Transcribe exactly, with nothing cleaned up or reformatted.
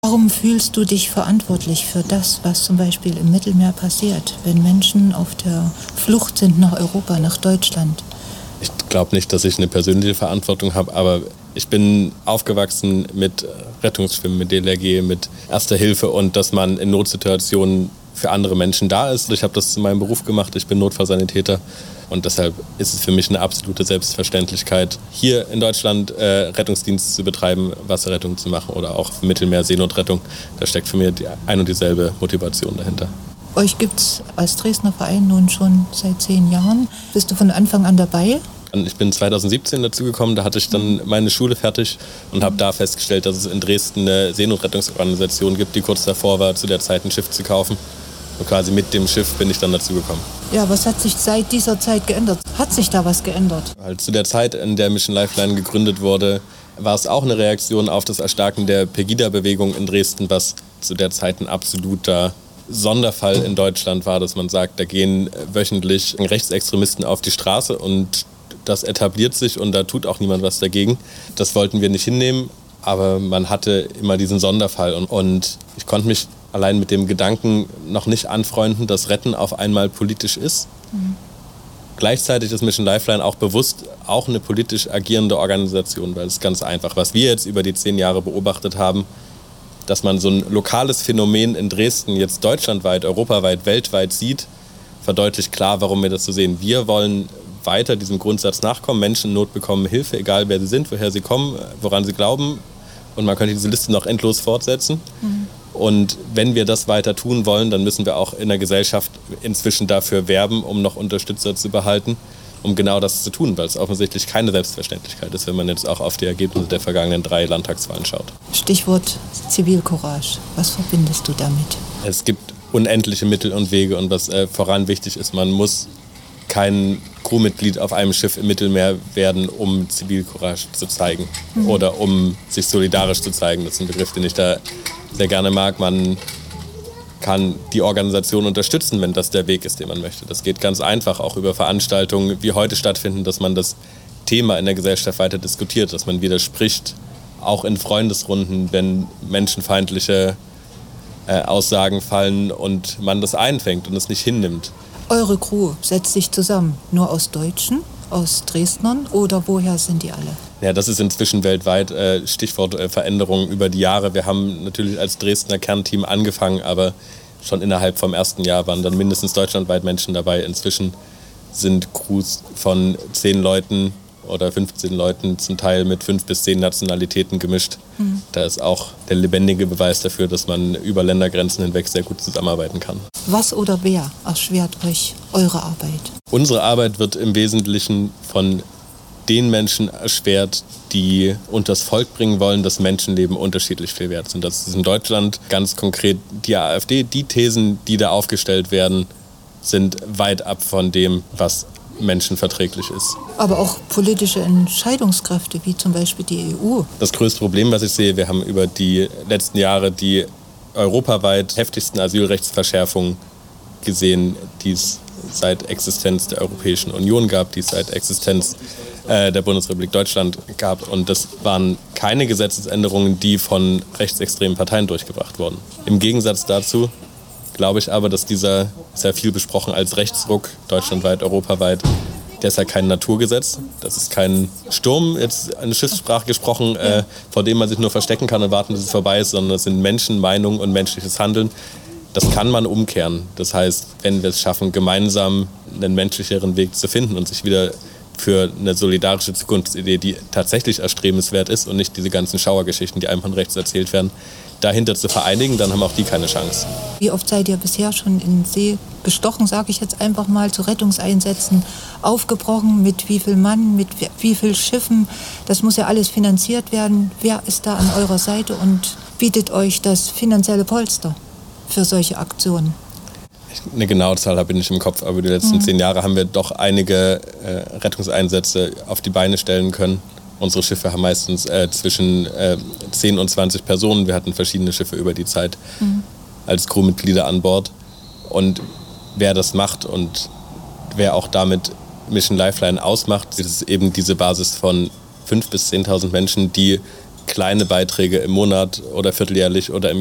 Warum fühlst du dich verantwortlich für das, was zum Beispiel im Mittelmeer passiert, wenn Menschen auf der Flucht sind nach Europa, nach Deutschland? Ich glaube nicht, dass ich eine persönliche Verantwortung habe, aber ich bin aufgewachsen mit Rettungsschwimmen, mit D L R G, mit Erster Hilfe und dass man in Notsituationen für andere Menschen da ist. Ich habe das zu meinem Beruf gemacht, ich bin Notfallsanitäter und deshalb ist es für mich eine absolute Selbstverständlichkeit, hier in Deutschland äh, Rettungsdienst zu betreiben, Wasserrettung zu machen oder auch Mittelmeer-Seenotrettung. Da steckt für mich die ein und dieselbe Motivation dahinter. Euch gibt es als Dresdner Verein nun schon seit zehn Jahren. Bist du von Anfang an dabei? Ich bin zweitausendsiebzehn dazugekommen, da hatte ich dann meine Schule fertig und habe da festgestellt, dass es in Dresden eine Seenotrettungsorganisation gibt, die kurz davor war, zu der Zeit ein Schiff zu kaufen. Und quasi mit dem Schiff bin ich dann dazugekommen. Ja, was hat sich seit dieser Zeit geändert? Hat sich da was geändert? Halt zu der Zeit, in der Mission Lifeline gegründet wurde, war es auch eine Reaktion auf das Erstarken der Pegida-Bewegung in Dresden, was zu der Zeit ein absoluter Sonderfall in Deutschland war, dass man sagt, da gehen wöchentlich Rechtsextremisten auf die Straße und das etabliert sich und da tut auch niemand was dagegen. Das wollten wir nicht hinnehmen, aber man hatte immer diesen Sonderfall und, und ich konnte mich allein mit dem Gedanken noch nicht anfreunden, dass Retten auf einmal politisch ist. Mhm. Gleichzeitig ist Mission Lifeline auch bewusst auch eine politisch agierende Organisation, weil es ist ganz einfach, was wir jetzt über die zehn Jahre beobachtet haben, dass man so ein lokales Phänomen in Dresden jetzt deutschlandweit, europaweit, weltweit sieht, verdeutlicht klar, warum wir das so sehen. Wir wollen weiter diesem Grundsatz nachkommen. Menschen in Not bekommen Hilfe, egal wer sie sind, woher sie kommen, woran sie glauben. Und man könnte diese Liste noch endlos fortsetzen. Mhm. Und wenn wir das weiter tun wollen, dann müssen wir auch in der Gesellschaft inzwischen dafür werben, um noch Unterstützer zu behalten, um genau das zu tun, weil es offensichtlich keine Selbstverständlichkeit ist, wenn man jetzt auch auf die Ergebnisse der vergangenen drei Landtagswahlen schaut. Stichwort Zivilcourage. Was verbindest du damit? Es gibt unendliche Mittel und Wege und was äh, voran wichtig ist, man muss kein Crewmitglied auf einem Schiff im Mittelmeer werden, um Zivilcourage zu zeigen mhm. oder um sich solidarisch zu zeigen. Das ist ein Begriff, den ich da sehr gerne mag. Man kann die Organisation unterstützen, wenn das der Weg ist, den man möchte. Das geht ganz einfach, auch über Veranstaltungen, wie heute stattfinden, dass man das Thema in der Gesellschaft weiter diskutiert, dass man widerspricht, auch in Freundesrunden, wenn menschenfeindliche äh, Aussagen fallen und man das einfängt und es nicht hinnimmt. Eure Crew setzt sich zusammen nur aus Deutschen, aus Dresdnern oder woher sind die alle? Ja, das ist inzwischen weltweit äh, Stichwort äh, Veränderungen über die Jahre. Wir haben natürlich als Dresdner Kernteam angefangen, aber schon innerhalb vom ersten Jahr waren dann mindestens deutschlandweit Menschen dabei. Inzwischen sind Crews von zehn Leuten oder fünfzehn Leuten zum Teil mit fünf bis zehn Nationalitäten gemischt. Mhm. Da ist auch der lebendige Beweis dafür, dass man über Ländergrenzen hinweg sehr gut zusammenarbeiten kann. Was oder wer erschwert euch eure Arbeit? Unsere Arbeit wird im Wesentlichen von den Menschen erschwert, die unters Volk bringen wollen, dass Menschenleben unterschiedlich viel wert sind. Das ist in Deutschland ganz konkret die AfD. Die Thesen, die da aufgestellt werden, sind weit ab von dem, was menschenverträglich ist. Aber auch politische Entscheidungskräfte, wie zum Beispiel die E U. Das größte Problem, was ich sehe, wir haben über die letzten Jahre die europaweit heftigsten Asylrechtsverschärfungen gesehen, die es seit Existenz der Europäischen Union gab, die es seit Existenz äh, der Bundesrepublik Deutschland gab. Und das waren keine Gesetzesänderungen, die von rechtsextremen Parteien durchgebracht wurden. Im Gegensatz dazu glaube ich aber, dass dieser sehr viel besprochen als Rechtsruck deutschlandweit, europaweit, der ist ja kein Naturgesetz, das ist kein Sturm, jetzt eine Schiffssprache gesprochen, äh, vor dem man sich nur verstecken kann und warten, bis es vorbei ist, sondern es sind Menschen, Meinungen und menschliches Handeln. Das kann man umkehren. Das heißt, wenn wir es schaffen, gemeinsam einen menschlicheren Weg zu finden und sich wieder für eine solidarische Zukunftsidee, die tatsächlich erstrebenswert ist und nicht diese ganzen Schauergeschichten, die einem von rechts erzählt werden, dahinter zu vereinigen, dann haben auch die keine Chance. Wie oft seid ihr bisher schon in den See gestochen, sage ich jetzt einfach mal, zu Rettungseinsätzen aufgebrochen? Mit wie viel Mann, mit wie viel Schiffen? Das muss ja alles finanziert werden. Wer ist da an eurer Seite und bietet euch das finanzielle Polster für solche Aktionen? Eine genaue Zahl habe ich nicht im Kopf, aber die letzten mhm. zehn Jahre haben wir doch einige äh, Rettungseinsätze auf die Beine stellen können. Unsere Schiffe haben meistens äh, zwischen äh, zehn und zwanzig Personen. Wir hatten verschiedene Schiffe über die Zeit mhm. als Crewmitglieder an Bord. Und wer das macht und wer auch damit Mission Lifeline ausmacht, ist eben diese Basis von fünftausend bis zehntausend Menschen, die kleine Beiträge im Monat oder vierteljährlich oder im